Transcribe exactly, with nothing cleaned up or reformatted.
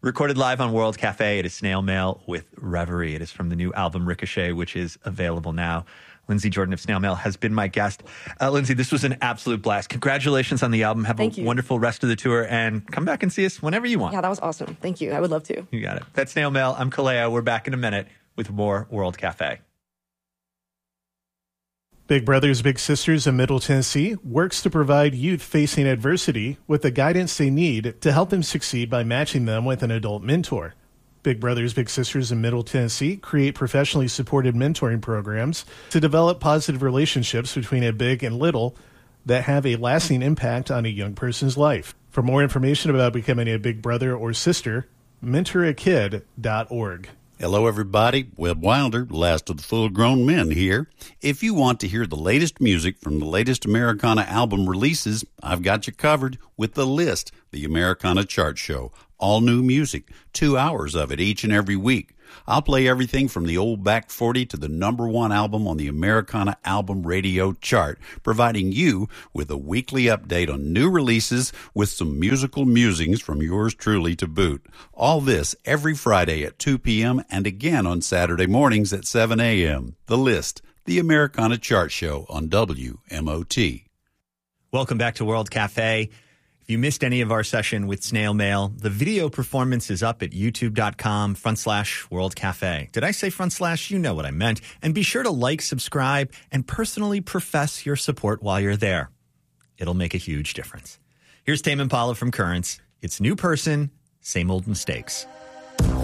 Recorded live on World Cafe, it is Snail Mail with Reverie. It is from the new album Ricochet, which is available now. Lindsay Jordan of Snail Mail has been my guest. Uh, Lindsay, this was an absolute blast. Congratulations on the album. Have Thank a you. wonderful rest of the tour, and come back and see us whenever you want. Yeah, that was awesome. Thank you. I would love to. You got it. That's Snail Mail. I'm Kaleo. We're back in a minute with more World Cafe. Big Brothers Big Sisters of Middle Tennessee works to provide youth facing adversity with the guidance they need to help them succeed by matching them with an adult mentor. Big Brothers Big Sisters of Middle Tennessee create professionally supported mentoring programs to develop positive relationships between a big and little that have a lasting impact on a young person's life. For more information about becoming a big brother or sister, mentor a kid dot org. Hello, everybody. Webb Wilder, last of the full-grown men here. If you want to hear the latest music from the latest Americana album releases, I've got you covered with The List, the Americana chart show. All new music, two hours of it each and every week. I'll play everything from the old back forty to the number one album on the Americana Album Radio chart, providing you with a weekly update on new releases with some musical musings from yours truly to boot. All this every Friday at two p.m. and again on Saturday mornings at seven a.m. The List, the Americana chart show on W M O T. Welcome back to World Cafe. If you missed any of our session with Snail Mail, the video performance is up at youtube.com front slash World Cafe. Did I say front slash? You know what I meant. And be sure to like, subscribe, and personally profess your support while you're there. It'll make a huge difference. Here's Tame Impala from Currents. It's New Person, Same Old Mistakes.